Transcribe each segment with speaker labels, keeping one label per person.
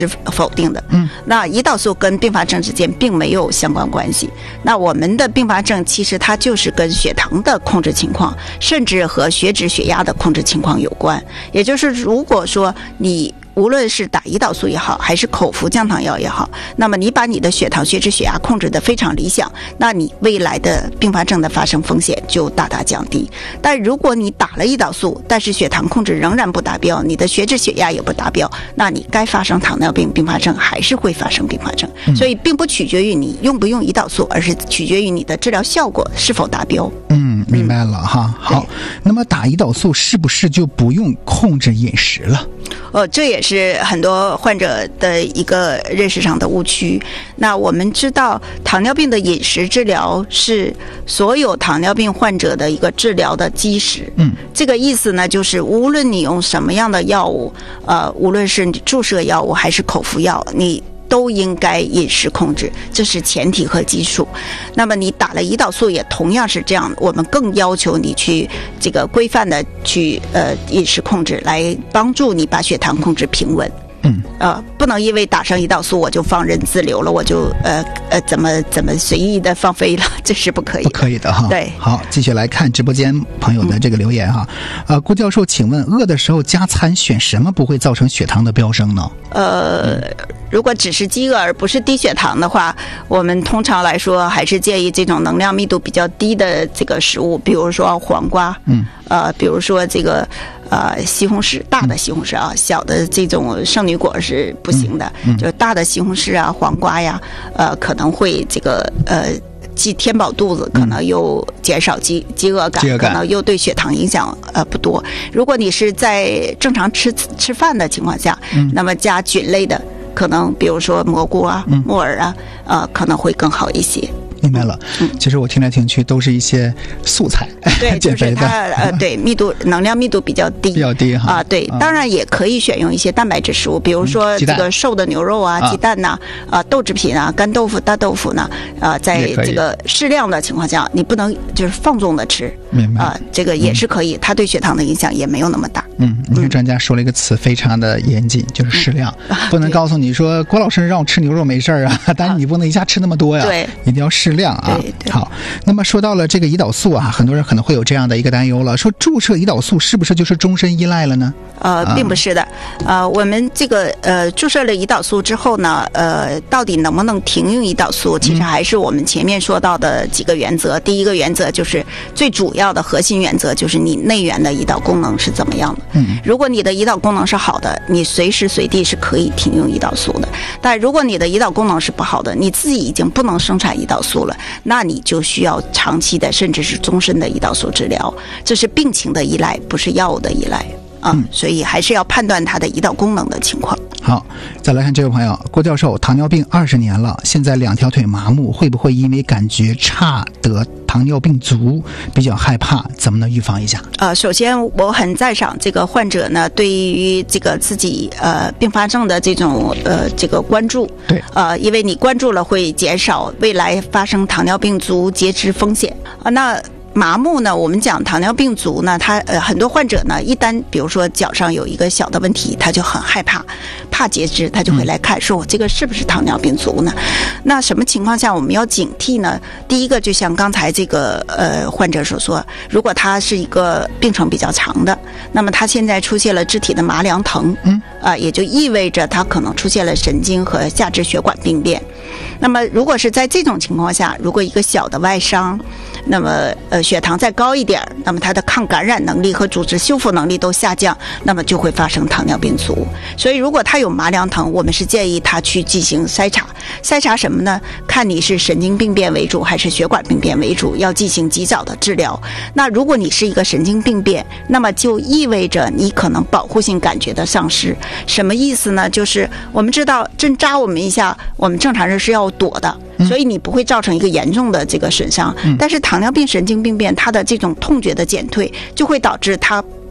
Speaker 1: 否定的。那胰岛素跟并发症之间并没有相关关系。那我们的并发症其实它就是跟血糖的控制情况，甚至和血脂血压的控制情况有关。也就是如果说你无论是打胰岛素也好，还是口服降糖药也好，那么你把你的血糖、血脂、血压控制得非常理想，那你未来的并发症的发生风险就大大降低。但如果你打了胰岛素，但是血糖控制仍然不达标，你的血脂、血压也不达标，那你该发生糖尿病并发症还是会发生并发症。所以并不取决于你用不用胰岛素，而是取决于你的治疗效果是否达标。
Speaker 2: 明白了哈。好，那么打胰岛素是不是就不用控制饮食了？
Speaker 1: 这也是很多患者的一个认识上的误区。那我们知道，糖尿病的饮食治疗是所有糖尿病患者的一个治疗的基石。这个意思呢，就是无论你用什么样的药物，无论是注射药物还是口服药，你都应该饮食控制，这是前提和基础。那么你打了胰岛素也同样是这样，我们更要求你去这个规范的去饮食控制，来帮助你把血糖控制平稳。不能因为打上胰岛素我就放任自流了，我就怎么随意的放飞了，这是不可以的。
Speaker 2: 不可以的哈。对，好，继续来看直播间朋友的这个留言哈。郭教授，请问饿的时候加餐选什么不会造成血糖的飙升呢？
Speaker 1: 如果只是饥饿而不是低血糖的话，我们通常来说还是建议这种能量密度比较低的这个食物，比如说黄瓜，比如说这个西红柿，大的西红柿啊，小的这种圣女果是不行的，就是大的西红柿啊、黄瓜呀，可能会这个既填饱肚子，可能又减少饥饿感，可能又对血糖影响不多。如果你是在正常吃饭的情况下，那么加菌类的，可能比如说蘑菇啊、木耳啊，可能会更好一些。
Speaker 2: 明白了。其实我听来听去都是一些素菜，
Speaker 1: 对，就是它对能量密度比较低哈。对，当然也可以选用一些蛋白质食物，比如说这个瘦的牛肉啊、鸡蛋呐、豆制品啊、干豆腐、大豆腐呢，在这个适量的情况下，你不能就是放纵的吃。
Speaker 2: 明白。
Speaker 1: 这个也是可以，它对血糖的影响也没有那么大。
Speaker 2: 你看专家说了一个词非常的严谨，就是适量，不能告诉你说郭老师让我吃牛肉没事啊，但是你不能一下吃那么多呀，对，一定要适量啊。
Speaker 1: 对。
Speaker 2: 好，那么说到了这个胰岛素啊，很多人可能会有这样的一个担忧了，说注射胰岛素是不是就是终身依赖了呢？
Speaker 1: 并不是的。我们这个注射了胰岛素之后呢，到底能不能停用胰岛素，其实还是我们前面说到的几个原则。第一个原则就是最主要的核心原则，就是你内源的胰岛功能是怎么样的。如果你的胰岛功能是好的，你随时随地是可以停用胰岛素的。但如果你的胰岛功能是不好的，你自己已经不能生产胰岛素了，那你就需要长期的甚至是终身的胰岛素治疗。这是病情的依赖，不是药物的依赖。所以还是要判断它的胰岛功能的情况。
Speaker 2: 好，再来看这位朋友，郭教授，糖尿病20年了，现在2条腿麻木，会不会因为感觉差得糖尿病足？比较害怕，怎么能预防一下？
Speaker 1: 首先我很赞赏这个患者呢，对于这个自己并发症的这种这个关注。
Speaker 2: 对。
Speaker 1: 因为你关注了，会减少未来发生糖尿病足截肢风险。那麻木呢，我们讲糖尿病足呢，他很多患者呢，一旦比如说脚上有一个小的问题，他就很害怕，怕截肢，他就会来看，说我这个是不是糖尿病足呢？那什么情况下我们要警惕呢？第一个就像刚才这个患者所说，如果他是一个病程比较长的，那么他现在出现了肢体的麻凉疼，也就意味着他可能出现了神经和下肢血管病变。那么如果是在这种情况下，如果一个小的外伤，那么血糖再高一点，那么它的抗感染能力和组织修复能力都下降，那么就会发生糖尿病足。所以如果他有麻凉疼，我们是建议他去进行筛查。筛查什么呢？看你是神经病变为主还是血管病变为主，要进行及早的治疗。那如果你是一个神经病变，那么就意味着你可能保护性感觉的丧失。什么意思呢？就是我们知道针扎我们一下，我们正常人是要躲的，所以你不会造成一个严重的这个损伤。但是糖尿病神经病变，它的这种痛觉的减退，就会导致它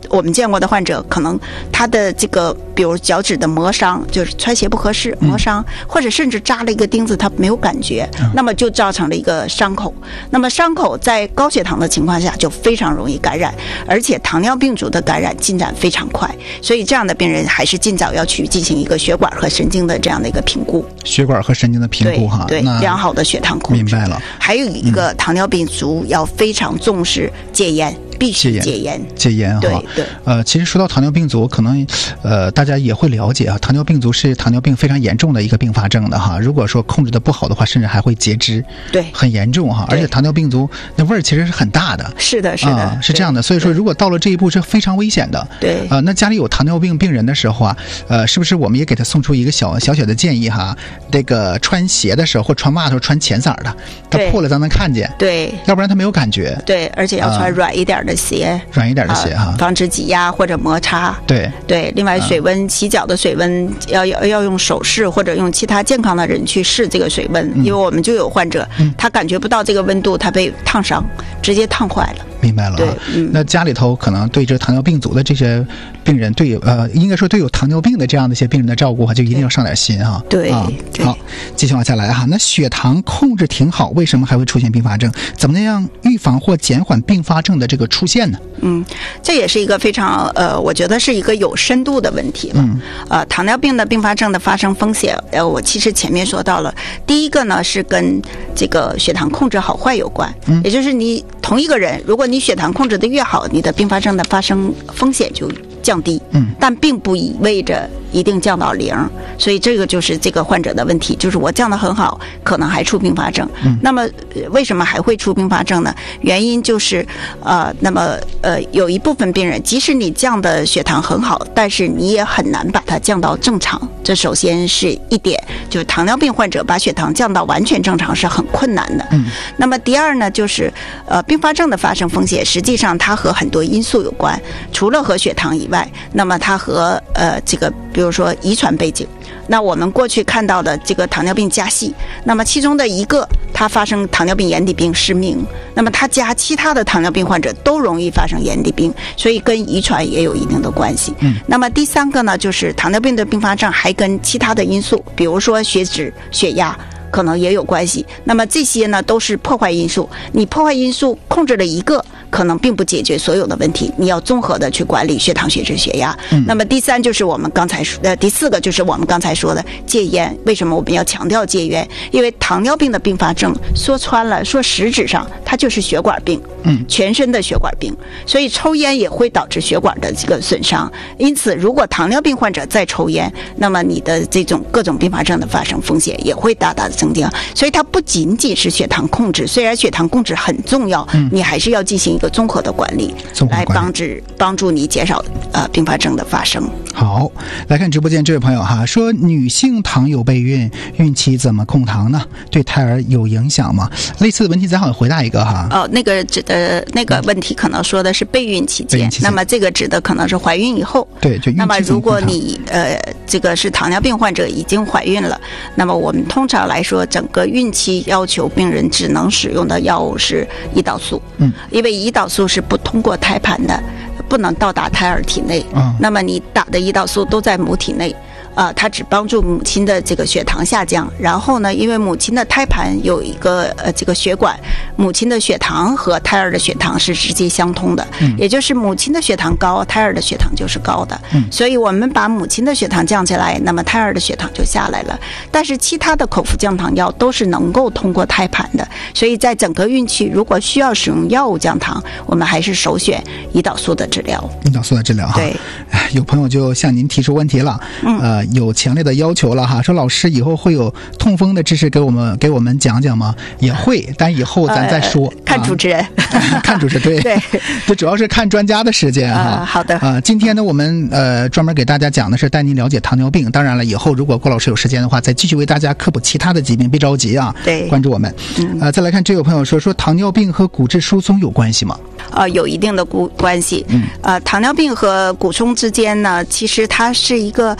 Speaker 1: 我们见过的患者，可能他的这个比如脚趾的磨伤，就是穿鞋不合适磨伤，或者甚至扎了一个钉子他没有感觉，那么就造成了一个伤口。那么伤口在高血糖的情况下就非常容易感染，而且糖尿病足的感染进展非常快，所以这样的病人还是尽早要去进行一个血管和神经的这样的一个评估。
Speaker 2: 血管和神经的评估哈，
Speaker 1: 对，良好的血糖控制。
Speaker 2: 明白了。
Speaker 1: 还有一个糖尿病足要非常重视戒烟。必须戒烟
Speaker 2: 哈。
Speaker 1: 对。
Speaker 2: 其实说到糖尿病足，可能大家也会了解啊，糖尿病足是糖尿病非常严重的一个并发症的哈。如果说控制的不好的话，甚至还会截肢，
Speaker 1: 对，
Speaker 2: 很严重哈。而且糖尿病足那味儿其实是很大的。
Speaker 1: 是的，
Speaker 2: 是这样的。所以说，如果到了这一步是非常危险的。
Speaker 1: 对。
Speaker 2: 那家里有糖尿病病人的时候啊，是不是我们也给他送出一个小的建议哈？这个穿鞋的时候或穿袜子穿浅色的，它破了咱能看见。
Speaker 1: 对。
Speaker 2: 要不然他没有感觉。
Speaker 1: 对，而且要穿软一点的鞋，
Speaker 2: 软一点的鞋哈，
Speaker 1: 防止挤压或者摩擦。
Speaker 2: 对。
Speaker 1: 另外，水温洗脚的水温要用手试或者用其他健康的人去试这个水温，因为我们就有患者，他感觉不到这个温度，他被烫伤，直接烫坏了。
Speaker 2: 明白了。
Speaker 1: 对，
Speaker 2: 那家里头可能对这糖尿病足的这些病人，应该说对有糖尿病的这样的一些病人的照顾哈，就一定要上点心哈。
Speaker 1: 对。
Speaker 2: 好，继续往下来哈。那血糖控制挺好，为什么还会出现并发症？怎么样预防或减缓并发症的这个出现呢？
Speaker 1: 这也是一个非常我觉得是一个有深度的问题了。糖尿病的并发症的发生风险，我其实前面说到了，第一个呢是跟这个血糖控制好坏有关，也就是你同一个人，如果你血糖控制的越好，你的并发症的发生风险就降低，但并不意味着一定降到0，所以这个就是这个患者的问题，就是我降得很好，可能还出并发症。那么为什么还会出并发症呢？原因就是有一部分病人，即使你降的血糖很好，但是你也很难把它降到正常。这首先是一点，就是糖尿病患者把血糖降到完全正常是很困难的。那么第二呢，就是并发症的发生风险，实际上它和很多因素有关，除了和血糖以外，那么它和这个比如说遗传背景。那我们过去看到的这个糖尿病家系，那么其中的一个他发生糖尿病眼底病失明，那么他家其他的糖尿病患者都容易发生眼底病，所以跟遗传也有一定的关系。那么第三个呢，就是糖尿病的并发症还跟其他的因素，比如说血脂、血压可能也有关系。那么这些呢都是破坏因素，你破坏因素控制了一个，可能并不解决所有的问题，你要综合的去管理血糖、血脂、血压。那么第三就是我们刚才说的，第四个就是我们刚才说的戒烟。为什么我们要强调戒烟？因为糖尿病的并发症说穿了，说实质上它就是血管病，全身的血管病，所以抽烟也会导致血管的这个损伤。因此，如果糖尿病患者再抽烟，那么你的这种各种并发症的发生风险也会大大的增加。所以它不仅仅是血糖控制，虽然血糖控制很重要，你还是要进行一个综合的管理，来帮助你减少并发症的发生。
Speaker 2: 好，来看直播间这位朋友哈，说女性糖友备孕，孕期怎么控糖呢？对胎儿有影响吗？类似的问题咱好像回答一个哈。
Speaker 1: 那个指的那个问题可能说的是备孕期间，那么这个指的可能是怀孕以后。
Speaker 2: 对，就孕期
Speaker 1: 那么如果你这个是糖尿病患者已经怀孕了，那么我们通常来说，整个孕期要求病人只能使用的药物是胰岛素，因为胰岛素是不通过胎盘的，不能到达胎儿体内。那么你打的胰岛素都在母体内。它只帮助母亲的这个血糖下降，然后呢，因为母亲的胎盘有一个这个血管，母亲的血糖和胎儿的血糖是直接相通的，也就是母亲的血糖高，胎儿的血糖就是高的。所以我们把母亲的血糖降下来，那么胎儿的血糖就下来了。但是其他的口服降糖药都是能够通过胎盘的，所以在整个孕期如果需要使用药物降糖，我们还是首选胰岛素的治疗。
Speaker 2: 胰岛素的治疗哈。
Speaker 1: 对，
Speaker 2: 有朋友就向您提出问题了，有强烈的要求了哈，说老师以后会有痛风的知识给我们讲讲吗？也会，但以后咱再说。
Speaker 1: 看主持人，
Speaker 2: 看主持人，对，这主要是看专家的时间哈。
Speaker 1: 好的。
Speaker 2: 今天呢，我们专门给大家讲的是带您了解糖尿病。当然了，以后如果郭老师有时间的话，再继续为大家科普其他的疾病，别着急啊。
Speaker 1: 对，
Speaker 2: 关注我们。再来看，这有朋友说糖尿病和骨质疏松有关系吗？
Speaker 1: 有一定的关系。糖尿病和骨松之间呢，其实它是一个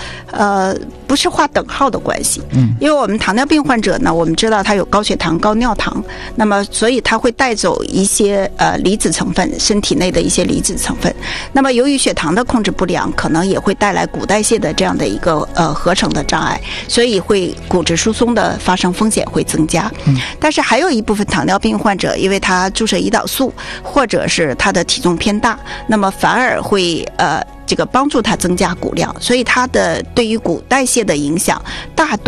Speaker 1: 不是划等号的关系。因为我们糖尿病患者呢，我们知道他有高血糖、高尿糖，那么所以他会带走一些离子成分，身体内的一些离子成分。那么由于血糖的控制不良，可能也会带来骨代谢的这样的一个合成的障碍，所以会骨质疏松的发生风险会增加。但是还有一部分糖尿病患者，因为他注射胰岛素，或者是他的体重偏大，那么反而会这个帮助他增加骨量，所以它的对于骨代谢的影响大多